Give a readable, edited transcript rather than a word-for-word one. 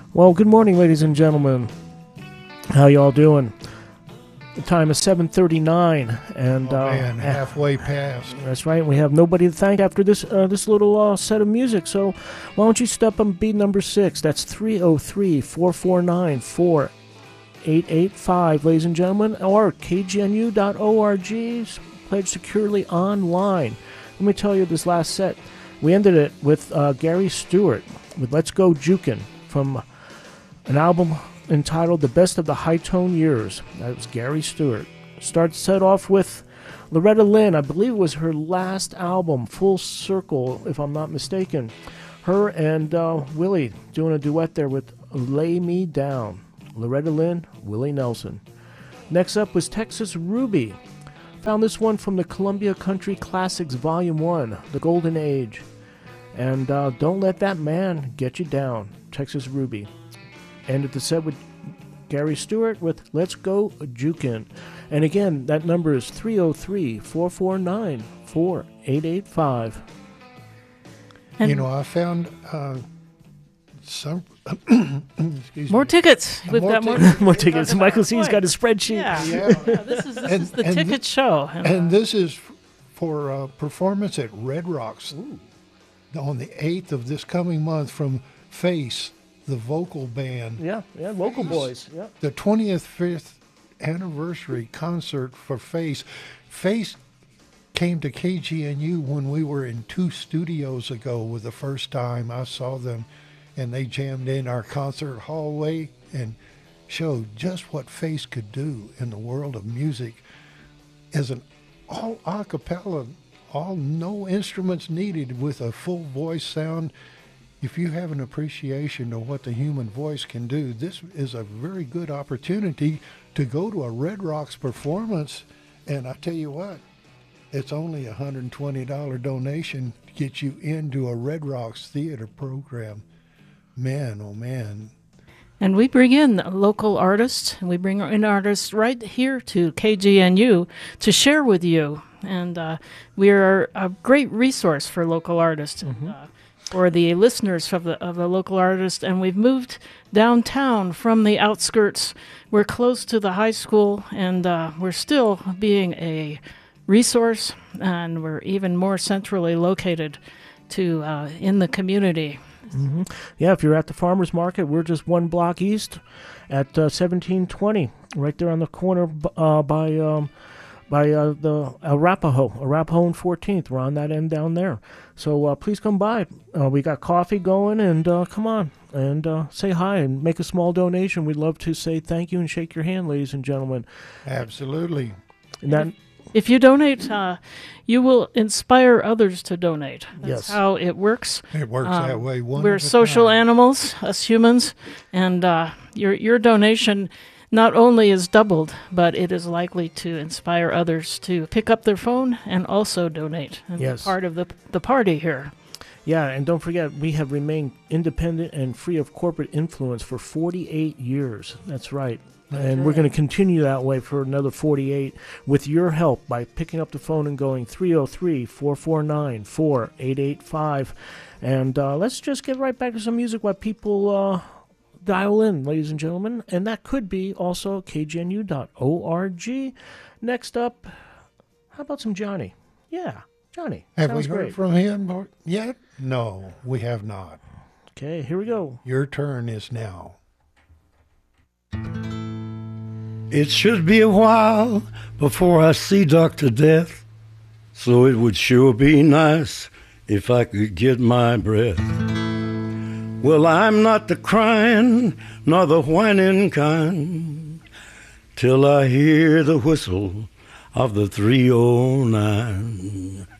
Well, good morning, ladies and gentlemen. How y'all doing? The time is 7:39, and man, halfway past. That's right. We have nobody to thank after this little set of music. So, why don't you step up beat number 6? That's 303-449-4885, ladies and gentlemen, or kgnu.org. Pledge securely online. Let me tell you, this last set, we ended it with Gary Stewart with "Let's Go Jukin" from an album entitled "The Best of the High Tone Years." That was Gary Stewart. Set off with Loretta Lynn. I believe it was her last album, Full Circle, if I'm not mistaken. Her and Willie doing a duet there with "Lay Me Down." Loretta Lynn, Willie Nelson. Next up was Texas Ruby. Found this one from the Columbia Country Classics Volume 1, The Golden Age. And Don't Let That Man Get You Down, Texas Ruby. Ended the set with Gary Stewart with "Let's Go Jukin." And again, that number is 303-449-4885. You know, I found some... excuse more me. tickets. We've got more More tickets. Michael C's got a spreadsheet. Yeah. Yeah. This is the ticket show. And this is for performance at Red Rocks on the 8th of this coming month from Face, the vocal band. Yeah, local boys. Yeah. The 25th anniversary concert for Face. Face came to KGNU when we were in 2 studios ago. Was the first time I saw them, and they jammed in our concert hallway and showed just what Face could do in the world of music as an all a cappella, all no instruments needed, with a full voice sound. If you have an appreciation of what the human voice can do, this is a very good opportunity to go to a Red Rocks performance. And I tell you what, it's only a $120 donation to get you into a Red Rocks theater program. Man, oh man. And we bring in local artists, and we bring in artists right here to KGNU to share with you. And we are a great resource for local artists. Mm-hmm. Or the listeners of the local artist, and we've moved downtown from the outskirts. We're close to the high school, and we're still being a resource, and we're even more centrally located to in the community. Mm-hmm. Yeah, if you're at the farmer's market, we're just 1 block east at 1720, right there on the corner by the Arapahoe and 14th. We're on that end down there. So please come by. We got coffee going, and come on and say hi and make a small donation. We'd love to say thank you and shake your hand, ladies and gentlemen. Absolutely. And that, if you donate, you will inspire others to donate. That's Yes. how it works. It works that way. We're social animals, us humans, and your donation not only is doubled, but it is likely to inspire others to pick up their phone and also donate and Yes. be part of the party here. yeah, and don't forget, we have remained independent and free of corporate influence for 48 years. That's right. And we're going to continue that way for another 48 with your help by picking up the phone and going 303-449-4885. And let's just get right back to some music while people dial in, ladies and gentlemen. And that could be also kgnu.org. Next up, how about some Johnny? Yeah, Johnny. Have we Sounds heard great. from him yet? No, we have not. Okay, here we go. Your turn is now. It should be a while before I see Dr. Death, so it would sure be nice if I could get my breath. Well, I'm not the crying nor the whining kind till I hear the whistle of the 309.